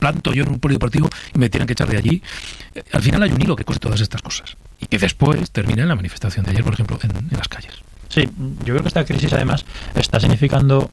planto yo en un polideportivo y me tienen que echar de allí. Al final hay un hilo que cose todas estas cosas y que después termina en la manifestación de ayer, por ejemplo, en las calles. Sí, yo creo que esta crisis además está significando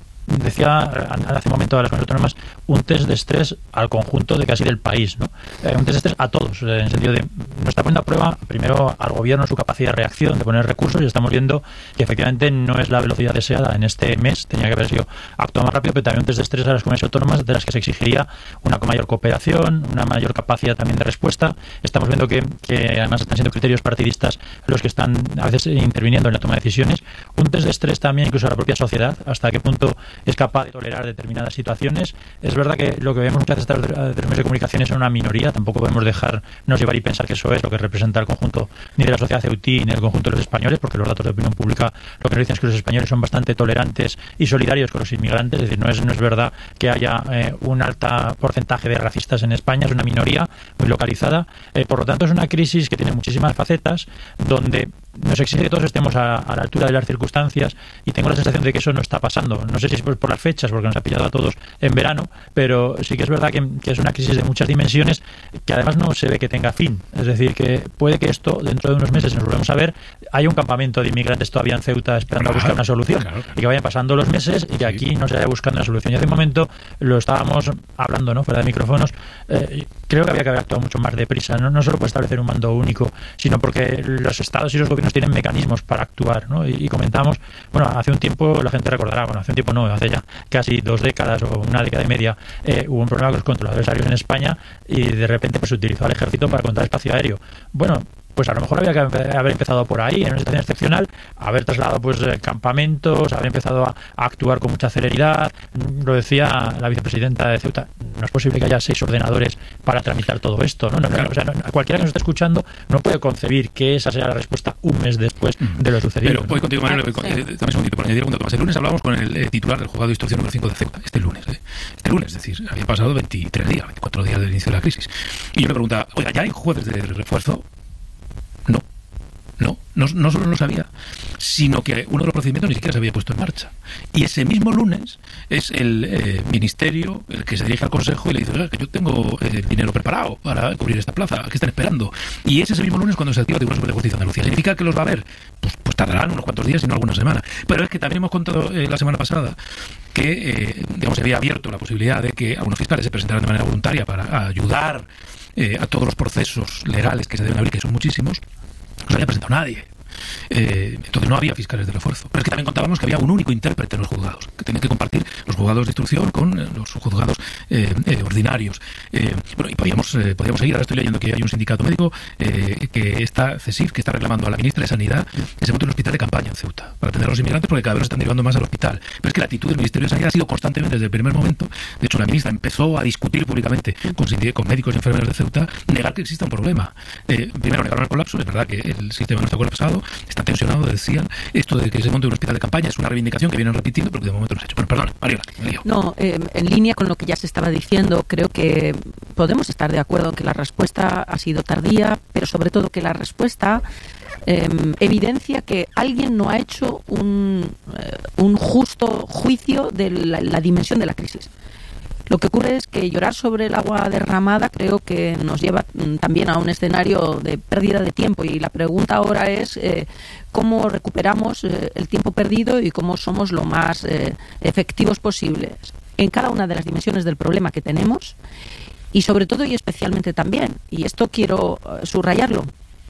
decía hace un momento a las comunidades autónomas, un test de estrés al conjunto de casi del país, ¿no? Un test de estrés a todos, en el sentido de nos está poniendo a prueba primero al gobierno su capacidad de reacción, de poner recursos, y estamos viendo que efectivamente no es la velocidad deseada en este mes, tenía que haber sido actuado más rápido, pero también un test de estrés a las comunidades autónomas de las que se exigiría una mayor cooperación, una mayor capacidad también de respuesta. Estamos viendo que además están siendo criterios partidistas los que están a veces interviniendo en la toma de decisiones. Un test de estrés también incluso a la propia sociedad, hasta qué punto es capaz de tolerar determinadas situaciones. Es verdad que lo que vemos muchas veces de los medios de comunicación es una minoría, tampoco podemos dejarnos llevar y pensar que eso es lo que representa el conjunto ni de la sociedad ceutí ni del conjunto de los españoles, porque los datos de opinión pública lo que nos dicen es que los españoles son bastante tolerantes y solidarios con los inmigrantes, es decir, no es verdad que haya un alto porcentaje de racistas en España, es una minoría muy localizada, por lo tanto es una crisis que tiene muchísimas facetas, donde nos exige que todos estemos a la altura de las circunstancias, y tengo la sensación de que eso no está pasando. No sé si es por las fechas, porque nos ha pillado a todos en verano, pero sí que es verdad que es una crisis de muchas dimensiones que además no se ve que tenga fin. Es decir, que puede que esto, dentro de unos meses, nos volvemos a ver, hay un campamento de inmigrantes todavía en Ceuta esperando a buscar una solución, y que vayan pasando los meses y que aquí no se vaya buscando una solución. Y hace un momento lo estábamos hablando, ¿no?, fuera de micrófonos, creo que había que haber actuado mucho más deprisa, no solo por establecer un mando único, sino porque los estados y los gobiernos tienen mecanismos para actuar, ¿no? Y comentamos, bueno, hace un tiempo la gente recordará, bueno, hace un tiempo no, hace ya casi 2 décadas o una década y media, hubo un problema con los controladores aéreos en España, y de repente pues se utilizó al ejército para controlar el espacio aéreo. Bueno, pues a lo mejor había que haber empezado por ahí, en una situación excepcional, haber trasladado pues campamentos, haber empezado a actuar con mucha celeridad. Lo decía la vicepresidenta de Ceuta, no es posible que haya 6 ordenadores para tramitar todo esto, ¿no? O sea, cualquiera que nos esté escuchando no puede concebir que esa sea la respuesta un mes después de lo sucedido. Pero voy contigo, Manuel, dame un segundito por añadir un punto más. El lunes hablábamos con el titular del juzgado de instrucción número 5 de Ceuta, este lunes, es decir, había pasado 23 días, 24 días del inicio de la crisis. Y yo me preguntaba, oiga, ¿ya hay jueces de refuerzo? No solo no sabía, sino que uno de los procedimientos ni siquiera se había puesto en marcha. Y ese mismo lunes es el ministerio el que se dirige al Consejo y le dice, que yo tengo dinero preparado para cubrir esta plaza, ¿qué están esperando? Y es ese mismo lunes cuando se activa el Tribunal Superior de Justicia de Andalucía. ¿Significa que los va a haber? Pues tardarán unos cuantos días, si no alguna semana. Pero es que también hemos contado la semana pasada que se había abierto la posibilidad de que algunos fiscales se presentaran de manera voluntaria para ayudar a todos los procesos legales que se deben abrir, que son muchísimos. No se había presentado nadie. Entonces no había fiscales de refuerzo. Pero es que también contábamos que había un único intérprete en los juzgados, que tenían que compartir los juzgados de instrucción con los juzgados ordinarios. Bueno, y podíamos seguir. Ahora estoy leyendo que hay un sindicato médico que está CESIF, que está reclamando a la ministra de Sanidad que se monte un hospital de campaña en Ceuta para atender a los inmigrantes, porque cada vez se están derivando más al hospital. Pero es que la actitud del Ministerio de Sanidad ha sido constantemente desde el primer momento. De hecho, la ministra empezó a discutir públicamente con médicos y enfermeros de Ceuta, negar que exista un problema. Primero negaron el colapso. Es verdad que el sistema no está colapsado, está tensionado, decían. Esto de que se monte un hospital de campaña es una reivindicación que vienen repitiendo, pero que de momento no se ha hecho. Pero perdón, Mariola, me lío. No, en línea con lo que ya se estaba diciendo, creo que podemos estar de acuerdo en que la respuesta ha sido tardía, pero sobre todo que la respuesta evidencia que alguien no ha hecho un justo juicio de la dimensión de la crisis. Lo que ocurre es que llorar sobre el agua derramada creo que nos lleva también a un escenario de pérdida de tiempo, y la pregunta ahora es cómo recuperamos el tiempo perdido y cómo somos lo más efectivos posibles en cada una de las dimensiones del problema que tenemos, y sobre todo y especialmente también, y esto quiero subrayarlo,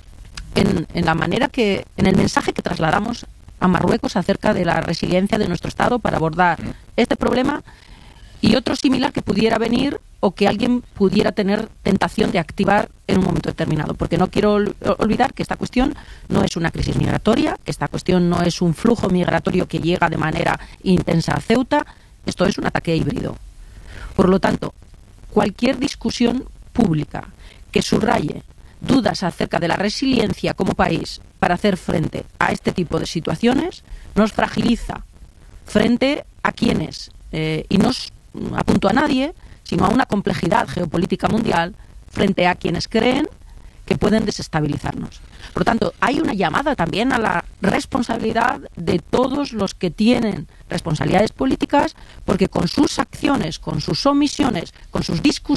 en la manera que, en el mensaje que trasladamos a Marruecos acerca de la resiliencia de nuestro Estado para abordar este problema y otro similar que pudiera venir o que alguien pudiera tener tentación de activar en un momento determinado. Porque no quiero olvidar que esta cuestión no es una crisis migratoria, que esta cuestión no es un flujo migratorio que llega de manera intensa a Ceuta, esto es un ataque híbrido. Por lo tanto, cualquier discusión pública que subraye dudas acerca de la resiliencia como país para hacer frente a este tipo de situaciones nos fragiliza frente a quienes, y nos apunto a nadie, sino a una complejidad geopolítica mundial frente a quienes creen que pueden desestabilizarnos. Por lo tanto, hay una llamada también a la responsabilidad de todos los que tienen responsabilidades políticas, porque con sus acciones, con sus omisiones, con sus discusiones,